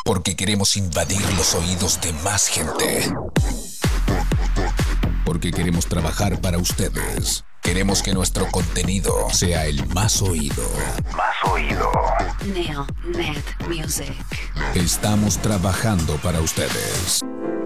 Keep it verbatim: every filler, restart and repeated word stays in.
Porque queremos invadir los oídos de más gente. Porque queremos trabajar para ustedes. Queremos que nuestro contenido sea el más oído. Más oído. Neo Net Music. Estamos trabajando para ustedes.